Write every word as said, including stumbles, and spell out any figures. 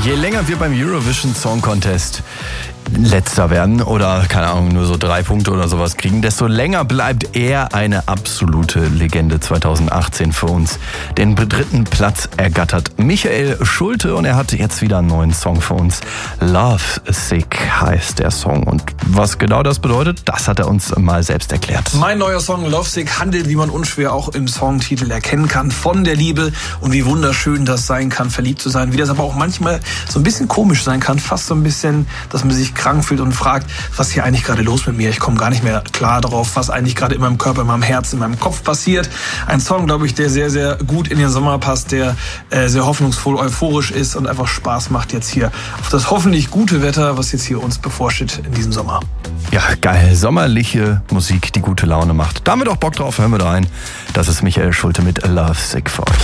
Je länger wir beim Eurovision Song Contest letzter werden oder, keine Ahnung, nur so drei Punkte oder sowas kriegen, desto länger bleibt er eine absolute Legende. zweitausendachtzehn für uns den dritten Platz ergattert Michael Schulte und er hat jetzt wieder einen neuen Song für uns. Love Sick heißt der Song und was genau das bedeutet, das hat er uns mal selbst erklärt. Mein neuer Song Love Sick handelt, wie man unschwer auch im Songtitel erkennen kann, von der Liebe und wie wunderschön das sein kann, verliebt zu sein, wie das aber auch manchmal so ein bisschen komisch sein kann, fast so ein bisschen, dass man sich krank fühlt und fragt, was hier eigentlich gerade los mit mir? Ich komme gar nicht mehr klar darauf, was eigentlich gerade in meinem Körper, in meinem Herz, in meinem Kopf passiert. Ein Song, glaube ich, der sehr, sehr gut in den Sommer passt, der äh, sehr hoffnungsvoll, euphorisch ist und einfach Spaß macht jetzt hier auf das hoffentlich gute Wetter, was jetzt hier uns bevorsteht in diesem Sommer. Ja, geil. Sommerliche Musik, die gute Laune macht. Da haben wir doch Bock drauf, hören wir da rein. Das ist Michael Schulte mit Love Sick für euch.